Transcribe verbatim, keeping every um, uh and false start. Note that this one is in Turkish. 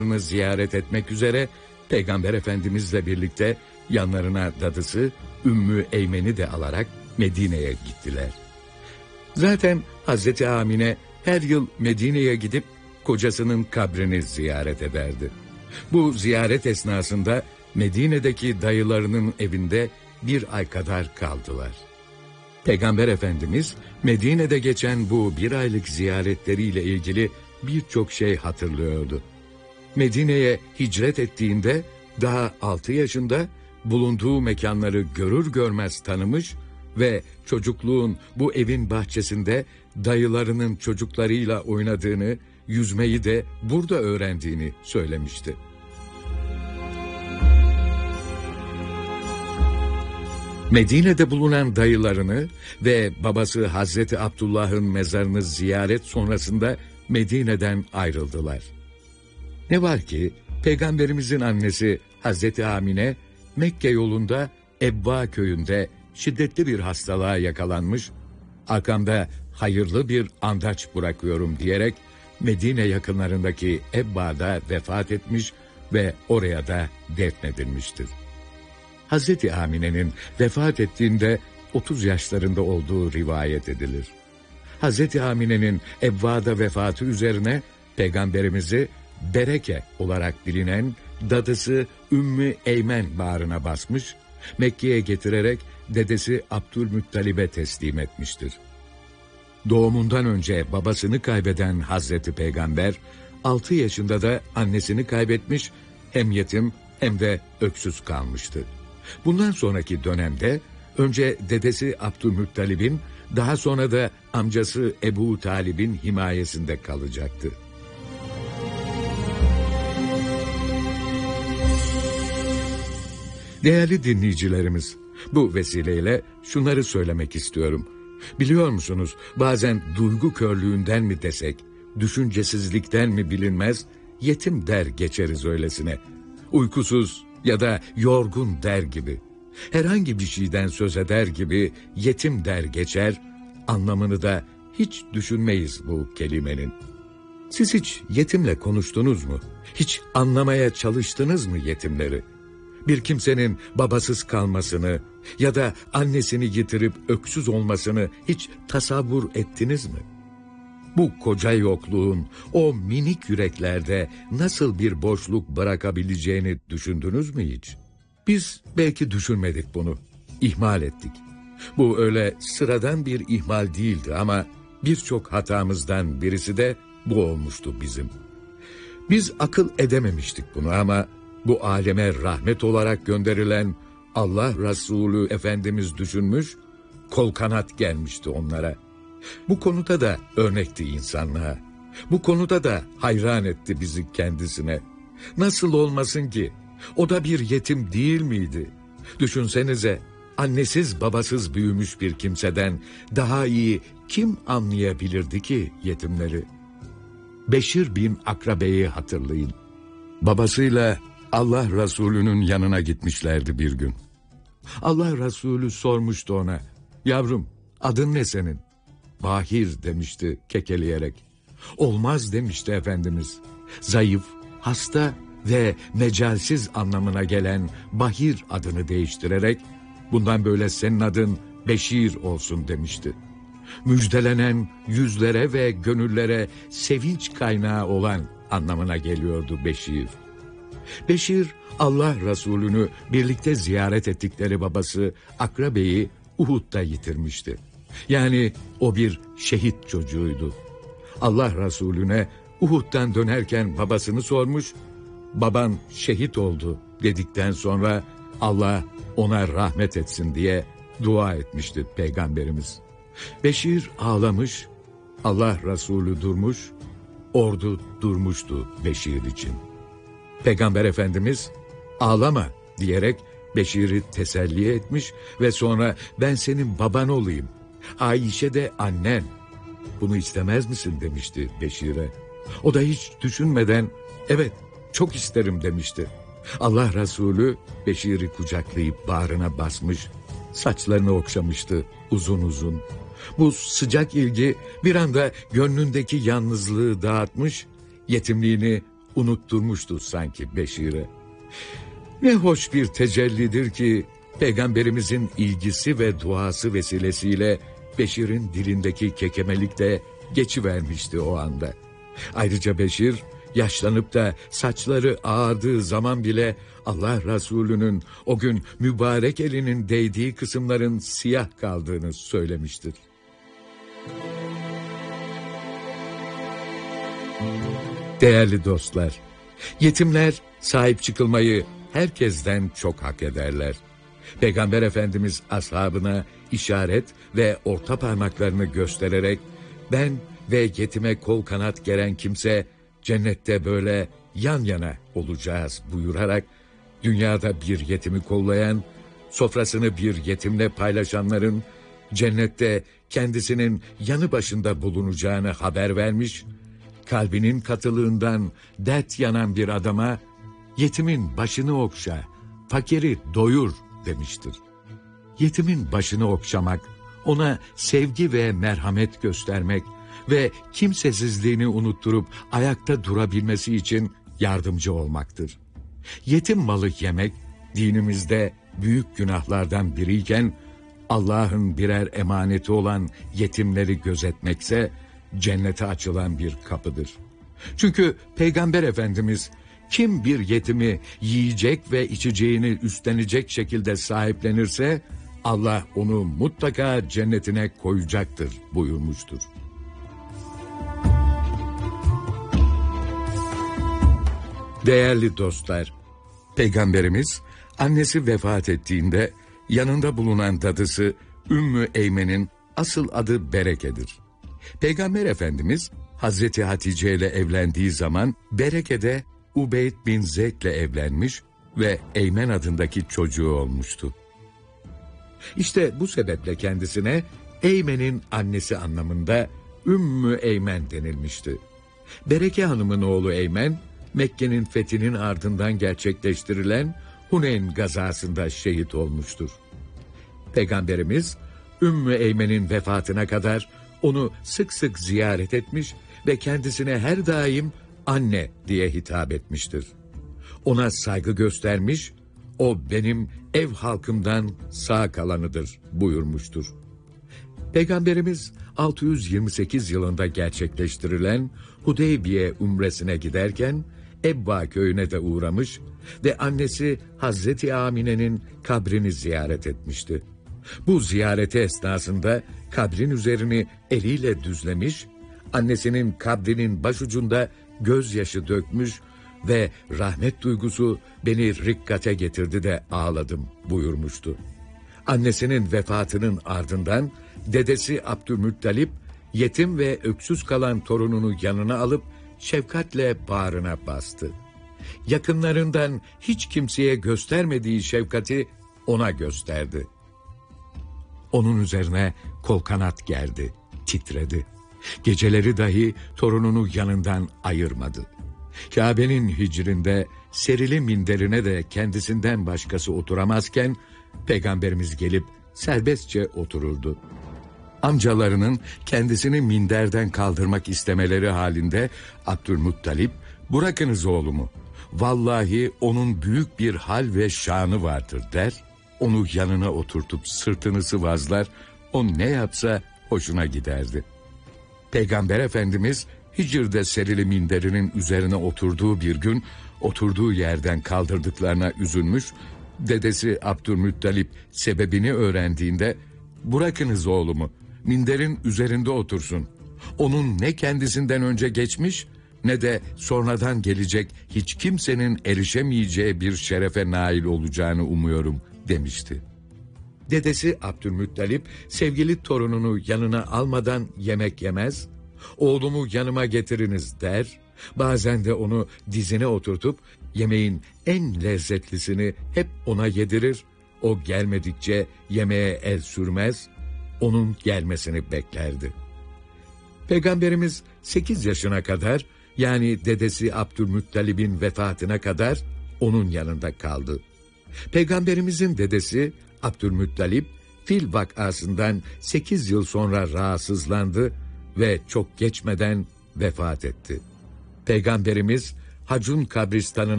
ziyaret etmek üzere Peygamber Efendimizle birlikte yanlarına dadısı Ümmü Eymen'i de alarak Medine'ye gittiler. Zaten Hazreti Amine her yıl Medine'ye gidip kocasının kabrini ziyaret ederdi. Bu ziyaret esnasında Medine'deki dayılarının evinde bir ay kadar kaldılar. Peygamber Efendimiz Medine'de geçen bu bir aylık ziyaretleriyle ilgili birçok şey hatırlıyordu. Medine'ye hicret ettiğinde daha altı yaşında bulunduğu mekanları görür görmez tanımış ve çocukluğun bu evin bahçesinde dayılarının çocuklarıyla oynadığını, yüzmeyi de burada öğrendiğini söylemişti. Medine'de bulunan dayılarını ve babası Hazreti Abdullah'ın mezarını ziyaret sonrasında Medine'den ayrıldılar. Ne var ki Peygamberimizin annesi Hazreti Amine Mekke yolunda Ebba köyünde şiddetli bir hastalığa yakalanmış, arkamda hayırlı bir andaç bırakıyorum diyerek Medine yakınlarındaki Ebba'da vefat etmiş ve oraya da defnedilmiştir. Hazreti Amine'nin vefat ettiğinde otuz yaşlarında olduğu rivayet edilir. Hazreti Amine'nin Ebba'da vefatı üzerine Peygamberimizi Bereke olarak bilinen dadısı Ümmü Eymen bağrına basmış, Mekke'ye getirerek dedesi Abdülmuttalib'e teslim etmiştir. Doğumundan önce babasını kaybeden Hazreti Peygamber, altı yaşında da annesini kaybetmiş, hem yetim hem de öksüz kalmıştı. Bundan sonraki dönemde önce dedesi Abdülmuttalib'in, daha sonra da amcası Ebu Talib'in himayesinde kalacaktı. Değerli dinleyicilerimiz, bu vesileyle şunları söylemek istiyorum. Biliyor musunuz, bazen duygu körlüğünden mi desek, düşüncesizlikten mi bilinmez, yetim der geçeriz öylesine. Uykusuz ya da yorgun der gibi, herhangi bir şeyden söz eder gibi yetim der geçer, anlamını da hiç düşünmeyiz bu kelimenin. Siz hiç yetimle konuştunuz mu? Hiç anlamaya çalıştınız mı yetimleri? Bir kimsenin babasız kalmasını ya da annesini yitirip öksüz olmasını hiç tasavvur ettiniz mi? Bu koca yokluğun o minik yüreklerde nasıl bir boşluk bırakabileceğini düşündünüz mü hiç? Biz belki düşünmedik bunu, ihmal ettik. Bu öyle sıradan bir ihmal değildi ama birçok hatamızdan birisi de bu olmuştu bizim. Biz akıl edememiştik bunu ama bu aleme rahmet olarak gönderilen Allah Resulü Efendimiz düşünmüş, kol kanat gelmişti onlara. Bu konuda da örnekti insanlığa. Bu konuda da hayran etti bizi kendisine. Nasıl olmasın ki? O da bir yetim değil miydi? Düşünsenize, annesiz babasız büyümüş bir kimseden daha iyi kim anlayabilirdi ki yetimleri? Beşir bin Akrabe'yi hatırlayın. Babasıyla Allah Resulü'nün yanına gitmişlerdi bir gün. Allah Resulü sormuştu ona, "Yavrum, adın ne senin?" "Bahir" demişti kekeleyerek. "Olmaz" demişti Efendimiz. Zayıf, hasta ve mecalsiz anlamına gelen Bahir adını değiştirerek, "Bundan böyle senin adın Beşir olsun" demişti. Müjdelenen yüzlere ve gönüllere sevinç kaynağı olan anlamına geliyordu Beşir. Beşir, Allah Resulü'nü birlikte ziyaret ettikleri babası Akrabe'yi Uhud'da yitirmişti. Yani o bir şehit çocuğuydu. Allah Resulüne Uhud'dan dönerken babasını sormuş, "Baban şehit oldu" dedikten sonra Allah ona rahmet etsin diye dua etmişti Peygamberimiz. Beşir ağlamış, Allah Resulü durmuş, ordu durmuştu Beşir için. Peygamber Efendimiz, "Ağlama" diyerek Beşir'i teselli etmiş ve sonra "Ben senin baban olayım, Ayşe de annen, bunu istemez misin?" demişti Beşir'e. O da hiç düşünmeden "Evet, çok isterim" demişti. Allah Resulü Beşir'i kucaklayıp bağrına basmış, saçlarını okşamıştı uzun uzun. Bu sıcak ilgi bir anda gönlündeki yalnızlığı dağıtmış, yetimliğini unutturmuştu sanki Beşir'e. Ne hoş bir tecellidir ki Peygamberimizin ilgisi ve duası vesilesiyle Beşir'in dilindeki kekemelik de geçivermişti o anda. Ayrıca Beşir yaşlanıp da saçları ağardığı zaman bile Allah Resulü'nün o gün mübarek elinin değdiği kısımların siyah kaldığını söylemiştir. Değerli dostlar, yetimler sahip çıkılmayı herkesten çok hak ederler. Peygamber Efendimiz ashabına işaret ve orta parmaklarını göstererek ben ve yetime kol kanat geren kimse cennette böyle yan yana olacağız buyurarak dünyada bir yetimi kollayan, sofrasını bir yetimle paylaşanların cennette kendisinin yanı başında bulunacağını haber vermiş, kalbinin katılığından dert yanan bir adama yetimin başını okşa, fakiri doyur demiştir. Yetimin başını okşamak, ona sevgi ve merhamet göstermek ve kimsesizliğini unutturup ayakta durabilmesi için yardımcı olmaktır. Yetim malı yemek dinimizde büyük günahlardan biriyken Allah'ın birer emaneti olan yetimleri gözetmekse cennete açılan bir kapıdır. Çünkü Peygamber Efendimiz kim bir yetimi yiyecek ve içeceğini üstlenecek şekilde sahiplenirse Allah onu mutlaka cennetine koyacaktır buyurmuştur. Değerli dostlar, Peygamberimiz annesi vefat ettiğinde yanında bulunan dadısı Ümmü Eymen'in asıl adı Bereke'dir. Peygamber Efendimiz Hazreti Hatice ile evlendiği zaman Bereke'de Ubeyd bin Zeyd ile evlenmiş ve Eymen adındaki çocuğu olmuştu. İşte bu sebeple kendisine Eymen'in annesi anlamında Ümmü Eymen denilmişti. Bereke Hanım'ın oğlu Eymen, Mekke'nin fethinin ardından gerçekleştirilen Huneyn gazasında şehit olmuştur. Peygamberimiz Ümmü Eymen'in vefatına kadar onu sık sık ziyaret etmiş ve kendisine her daim anne diye hitap etmiştir. Ona saygı göstermiş, o benim ev halkımdan sağ kalanıdır buyurmuştur. Peygamberimiz altı yüz yirmi sekiz yılında gerçekleştirilen Hudeybiye umresine giderken Ebba köyüne de uğramış ve annesi Hazreti Amine'nin kabrini ziyaret etmişti. Bu ziyareti esnasında kabrin üzerini eliyle düzlemiş, annesinin kabrinin başucunda gözyaşı dökmüş ve rahmet duygusu beni rikkate getirdi de ağladım buyurmuştu. Annesinin vefatının ardından dedesi Abdülmuttalip yetim ve öksüz kalan torununu yanına alıp şefkatle bağrına bastı. Yakınlarından hiç kimseye göstermediği şefkati ona gösterdi. Onun üzerine kol kanat gerdi, titredi. Geceleri dahi torununu yanından ayırmadı. Kabe'nin hicrində serili minderine de kendisinden başkası oturamazken Peygamberimiz gelip serbestçe otururdu. Amcalarının kendisini minderden kaldırmak istemeleri halinde Abdülmuttalip, "Bırakınız oğlumu, vallahi onun büyük bir hal ve şanı vardır" der, onu yanına oturtup sırtını sıvazlar, o ne yapsa hoşuna giderdi. Peygamber Efendimiz Hicr'de serili minderinin üzerine oturduğu bir gün oturduğu yerden kaldırdıklarına üzülmüş, dedesi Abdülmuttalip sebebini öğrendiğinde "Bırakınız oğlumu, minderin üzerinde otursun. Onun ne kendisinden önce geçmiş ne de sonradan gelecek hiç kimsenin erişemeyeceği bir şerefe nail olacağını umuyorum" demişti. Dedesi Abdülmuttalip sevgili torununu yanına almadan yemek yemez, "Oğlumu yanıma getiriniz" der, bazen de onu dizine oturtup yemeğin en lezzetlisini hep ona yedirir, o gelmedikçe yemeğe el sürmez, onun gelmesini beklerdi. Peygamberimiz sekiz yaşına kadar, yani dedesi Abdülmuttalib'in vefatına kadar onun yanında kaldı. Peygamberimizin dedesi Abdülmuttalip fil vakasından sekiz yıl sonra rahatsızlandı ve çok geçmeden vefat etti. Peygamberimiz Hacun kabristanına